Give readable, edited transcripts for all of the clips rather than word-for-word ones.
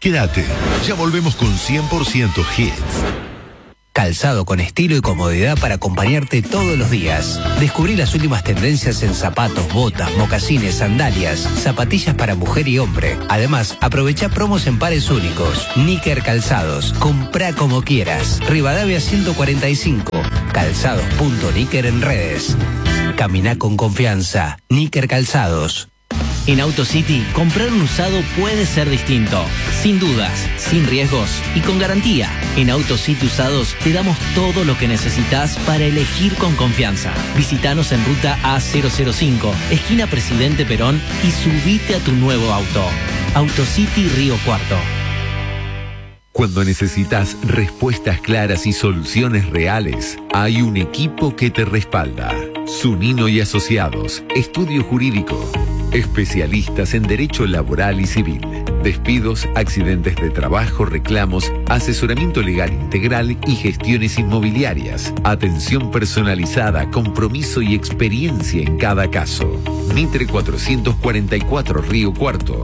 Quédate, ya volvemos con 100% hits. Calzado con estilo y comodidad para acompañarte todos los días. Descubrí las últimas tendencias en zapatos, botas, mocasines, sandalias, zapatillas para mujer y hombre. Además, aprovecha promos en pares únicos. Níker Calzados. Comprá como quieras. Rivadavia 145. Calzados.níker en redes. Caminá con confianza. Níker Calzados. En AutoCity, comprar un usado puede ser distinto. Sin dudas, sin riesgos y con garantía. En AutoCity Usados te damos todo lo que necesitas para elegir con confianza. Visítanos en ruta A005, esquina Presidente Perón y subite a tu nuevo auto. AutoCity Río Cuarto. Cuando necesitas respuestas claras y soluciones reales, hay un equipo que te respalda. Zunino y Asociados, Estudio Jurídico. Especialistas en Derecho Laboral y Civil. Despidos, accidentes de trabajo, reclamos, asesoramiento legal integral y gestiones inmobiliarias. Atención personalizada, compromiso y experiencia en cada caso. Mitre 444 Río Cuarto,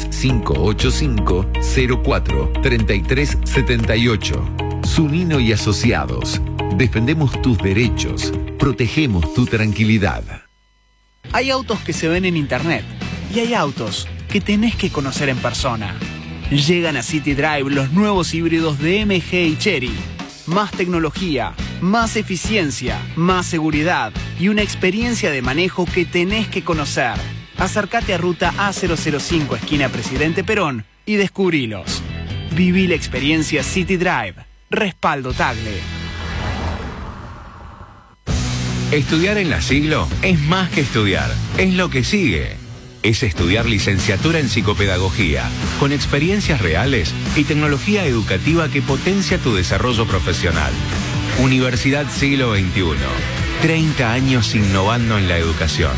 3585-04-3378. Zunino y Asociados. Defendemos tus derechos, protegemos tu tranquilidad. Hay autos que se ven en internet y hay autos que tenés que conocer en persona. Llegan a City Drive los nuevos híbridos de MG y Chery. Más tecnología, más eficiencia, más seguridad y una experiencia de manejo que tenés que conocer. Acércate a ruta A005 esquina Presidente Perón y descubrilos. Viví la experiencia City Drive. Respaldo Tagle. Estudiar en La Siglo es más que estudiar, es lo que sigue. Es estudiar licenciatura en psicopedagogía, con experiencias reales y tecnología educativa que potencia tu desarrollo profesional. Universidad Siglo XXI, 30 años innovando en la educación.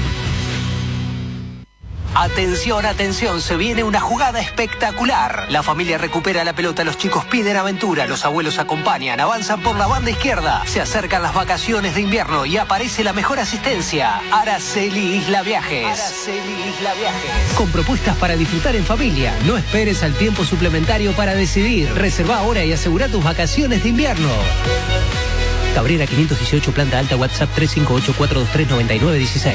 Atención, atención, se viene una jugada espectacular. La familia recupera la pelota, los chicos piden aventura, los abuelos acompañan, avanzan por la banda izquierda. Se acercan las vacaciones de invierno y aparece la mejor asistencia. Araceli Isla Viajes. Araceli Isla Viajes. Con propuestas para disfrutar en familia. No esperes al tiempo suplementario para decidir. Reserva ahora y asegura tus vacaciones de invierno. Cabrera 518, planta alta, WhatsApp 358-423-9916.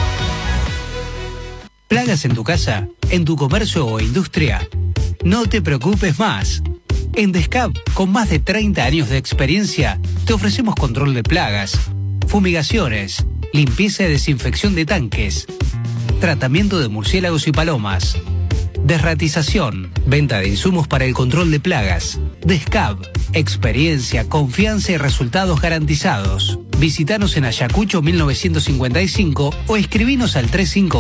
¿Plagas en tu casa, en tu comercio o industria? No te preocupes más. En Descab, con más de 30 años de experiencia, te ofrecemos control de plagas, fumigaciones, limpieza y desinfección de tanques, tratamiento de murciélagos y palomas, desratización, venta de insumos para el control de plagas. Descab, experiencia, confianza y resultados garantizados. Visítanos en Ayacucho 1955 o escribinos al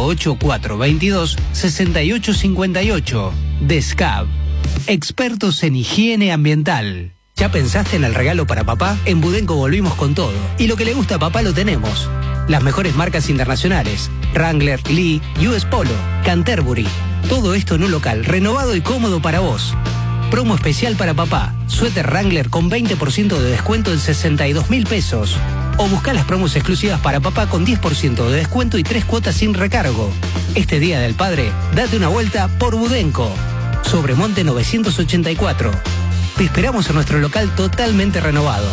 358-422-6858. Descab, expertos en higiene ambiental. ¿Ya pensaste en el regalo para papá? En Budenco volvimos con todo. Y lo que le gusta a papá lo tenemos. Las mejores marcas internacionales. Wrangler, Lee, US Polo, Canterbury. Todo esto en un local renovado y cómodo para vos. Promo especial para papá. Suéter Wrangler con 20% de descuento en 62.000 pesos. O busca las promos exclusivas para papá con 10% de descuento y 3 cuotas sin recargo. Este Día del Padre, date una vuelta por Budenco. Sobremonte 984. Te esperamos en nuestro local totalmente renovado.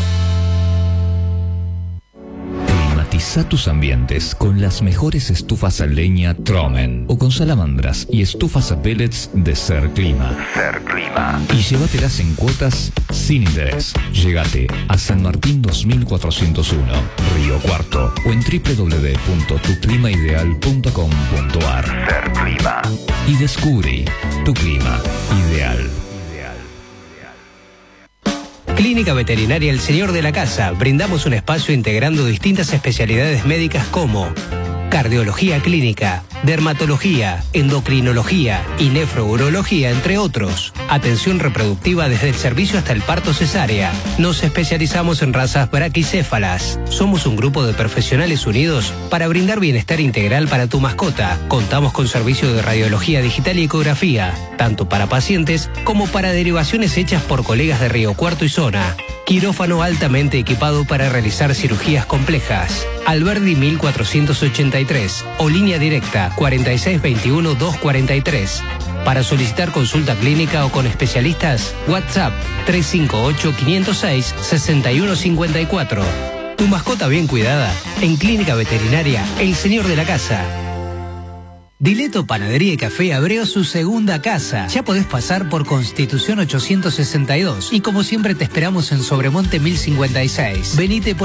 Climatiza tus ambientes con las mejores estufas a leña Tromen o con salamandras y estufas a pellets de Ser Clima. Ser Clima. Y llévatelas en cuotas sin interés. Llegate a San Martín 2401, Río Cuarto o en www.tuclimaideal.com.ar. Ser Clima. Y descubre tu clima ideal. Clínica Veterinaria El Señor de la Casa. Brindamos un espacio integrando distintas especialidades médicas como cardiología clínica, dermatología, endocrinología y nefrourología, entre otros. Atención reproductiva desde el servicio hasta el parto cesárea. Nos especializamos en razas braquicéfalas. Somos un grupo de profesionales unidos para brindar bienestar integral para tu mascota. Contamos con servicio de radiología digital y ecografía, tanto para pacientes como para derivaciones hechas por colegas de Río Cuarto y zona. Quirófano altamente equipado para realizar cirugías complejas. Alberdi 1483 o línea directa 4621-243. Para solicitar consulta clínica o con especialistas, WhatsApp 358-506-6154. Tu mascota bien cuidada en Clínica Veterinaria El Señor de la Casa. Dileto Panadería y Café abrió su segunda casa. Ya podés pasar por Constitución 862 y como siempre te esperamos en Sobremonte 1056. Venite por